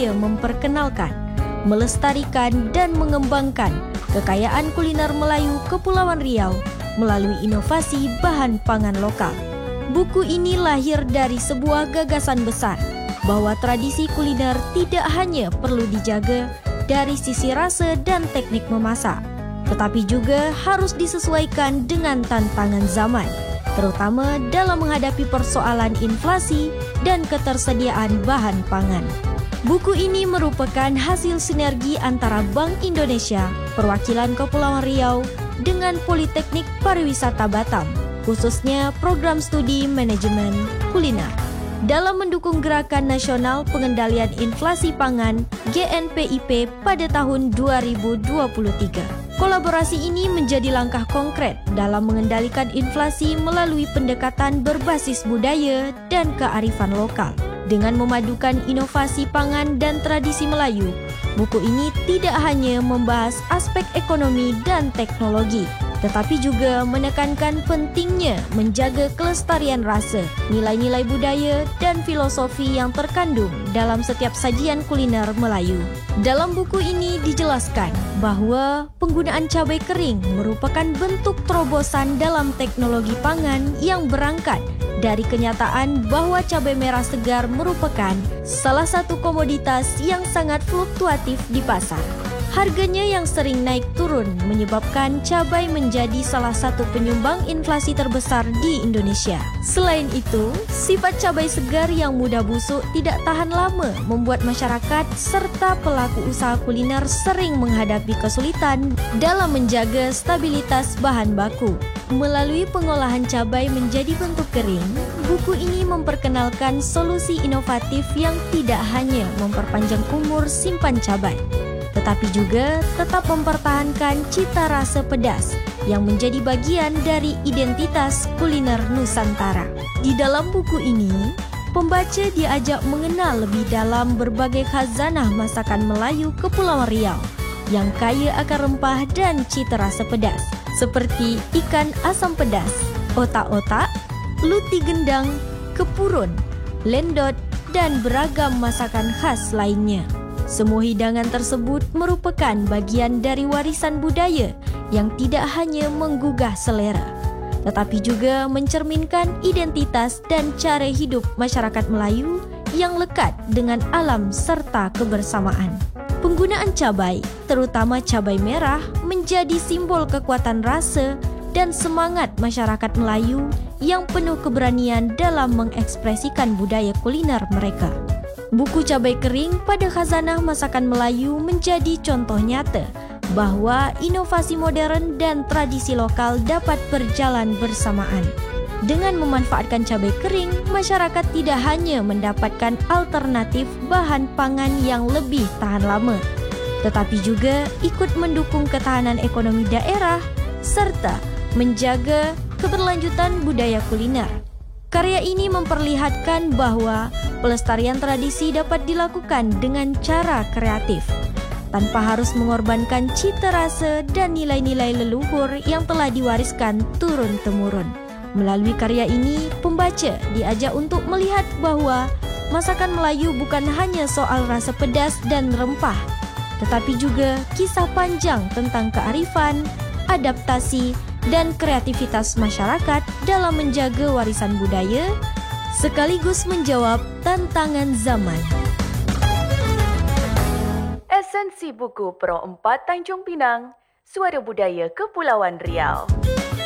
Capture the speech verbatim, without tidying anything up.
berupaya memperkenalkan, melestarikan dan mengembangkan kekayaan kuliner Melayu Kepulauan Riau melalui inovasi bahan pangan lokal. Buku ini lahir dari sebuah gagasan besar bahwa tradisi kuliner tidak hanya perlu dijaga dari sisi rasa dan teknik memasak, tetapi juga harus disesuaikan dengan tantangan zaman, terutama dalam menghadapi persoalan inflasi dan ketersediaan bahan pangan. Buku ini merupakan hasil sinergi antara Bank Indonesia, Perwakilan Kepulauan Riau, dengan Politeknik Pariwisata Batam, khususnya Program Studi Manajemen Kuliner, dalam mendukung Gerakan Nasional Pengendalian Inflasi Pangan G N P I P pada tahun dua ribu dua puluh tiga. Kolaborasi ini menjadi langkah konkret dalam mengendalikan inflasi melalui pendekatan berbasis budaya dan kearifan lokal. Dengan memadukan inovasi pangan dan tradisi Melayu, buku ini tidak hanya membahas aspek ekonomi dan teknologi, tetapi juga menekankan pentingnya menjaga kelestarian rasa, nilai-nilai budaya dan filosofi yang terkandung dalam setiap sajian kuliner Melayu. Dalam buku ini dijelaskan bahawa penggunaan cabai kering merupakan bentuk terobosan dalam teknologi pangan yang berangkat dari kenyataan bahawa cabai merah segar merupakan salah satu komoditas yang sangat fluktuatif di pasar. Harganya yang sering naik turun menyebabkan cabai menjadi salah satu penyumbang inflasi terbesar di Indonesia. Selain itu, sifat cabai segar yang mudah busuk tidak tahan lama membuat masyarakat serta pelaku usaha kuliner sering menghadapi kesulitan dalam menjaga stabilitas bahan baku. Melalui pengolahan cabai menjadi bentuk kering, buku ini memperkenalkan solusi inovatif yang tidak hanya memperpanjang umur simpan cabai, tetapi juga tetap mempertahankan cita rasa pedas yang menjadi bagian dari identitas kuliner Nusantara. Di dalam buku ini, pembaca diajak mengenal lebih dalam berbagai khazanah masakan Melayu Kepulauan Riau yang kaya akan rempah dan cita rasa pedas, seperti ikan asam pedas, otak-otak, luti gendang, kepurun, lendot, dan beragam masakan khas lainnya. Semua hidangan tersebut merupakan bagian dari warisan budaya yang tidak hanya menggugah selera, tetapi juga mencerminkan identitas dan cara hidup masyarakat Melayu yang lekat dengan alam serta kebersamaan. Penggunaan cabai, terutama cabai merah, menjadi simbol kekuatan rasa dan semangat masyarakat Melayu yang penuh keberanian dalam mengekspresikan budaya kuliner mereka. Buku Cabai Kering pada Khazanah Masakan Melayu menjadi contoh nyata bahawa inovasi modern dan tradisi lokal dapat berjalan bersamaan. Dengan memanfaatkan cabai kering, masyarakat tidak hanya mendapatkan alternatif bahan pangan yang lebih tahan lama, tetapi juga ikut mendukung ketahanan ekonomi daerah serta menjaga keberlanjutan budaya kuliner. Karya ini memperlihatkan bahawa pelestarian tradisi dapat dilakukan dengan cara kreatif, tanpa harus mengorbankan cita rasa dan nilai-nilai leluhur yang telah diwariskan turun-temurun. Melalui karya ini, pembaca diajak untuk melihat bahawa masakan Melayu bukan hanya soal rasa pedas dan rempah, tetapi juga kisah panjang tentang kearifan, adaptasi, dan kreativitas masyarakat dalam menjaga warisan budaya sekaligus menjawab tantangan zaman. Esensi buku Pro empat Tanjung Pinang, Suara Budaya Kepulauan Riau.